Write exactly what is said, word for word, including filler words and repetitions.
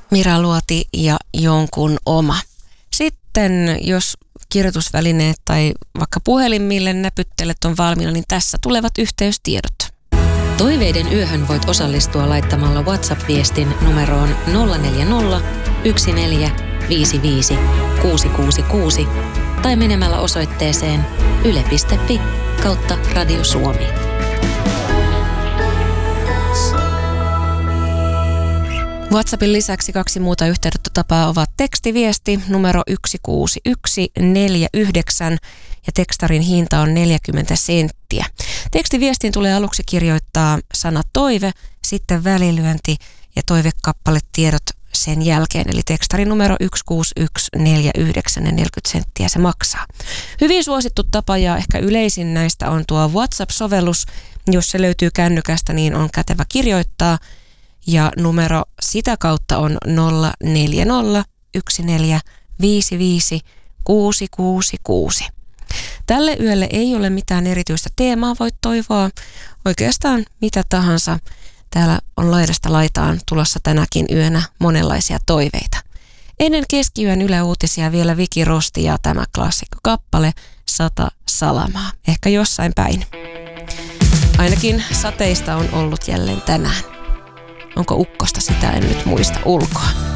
Mira Luoti ja jonkun oma. Sitten jos kirjoitusvälineet tai vaikka puhelin, mille näpyttelet on valmiina, niin tässä tulevat yhteystiedot. Toiveiden yöhön voit osallistua laittamalla WhatsApp-viestin numeroon nolla neljä nolla, yksi neljä, viisi viisi, kuusi kuusi kuusi tai menemällä osoitteeseen yle piste fi kautta Radio Suomi. WhatsAppin lisäksi kaksi muuta yhteydentotapaa ovat tekstiviesti numero yksi kuusi yksi neljä yhdeksän ja tekstarin hinta on neljäkymmentä senttiä. Tekstiviestiin tulee aluksi kirjoittaa sana toive, sitten välilyönti ja toivekappaletiedot sen jälkeen. Eli tekstarin numero yksi kuusi yksi neljä yhdeksän ja neljäkymmentä senttiä se maksaa. Hyvin suosittu tapa ja ehkä yleisin näistä on tuo WhatsApp-sovellus. Jos se löytyy kännykästä, niin on kätevä kirjoittaa. Ja numero sitä kautta on nolla neljä nolla, yksi neljä, viisi viisi, kuusi kuusi kuusi. Tälle yölle ei ole mitään erityistä teemaa, voit toivoa oikeastaan mitä tahansa. Täällä on laidasta laitaan tulossa tänäkin yönä monenlaisia toiveita. Ennen keskiyön Yle Uutisia vielä Viki Rosti ja tämä klassikko kappale Sata salamaa. Ehkä jossain päin. Ainakin sateista on ollut jälleen tänään. Onko ukkosta, sitä en nyt muista ulkoa.